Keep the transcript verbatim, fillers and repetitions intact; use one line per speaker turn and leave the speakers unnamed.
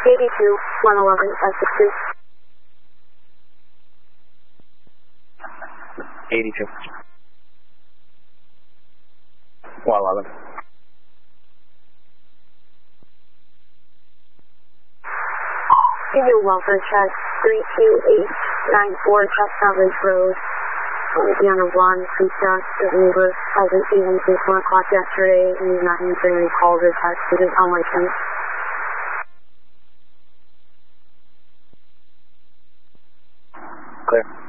eighty-two, one eleven, Essex Street.
eighty-two. one eleven.
Give you a welfare check, three two eight nine four Chestnut Ridge Road. Um, Deanna Blonde, Krista, the Uber, hasn't seen him since one o'clock yesterday, and he's not answering any calls or texts, which is unlicensed.
Clear.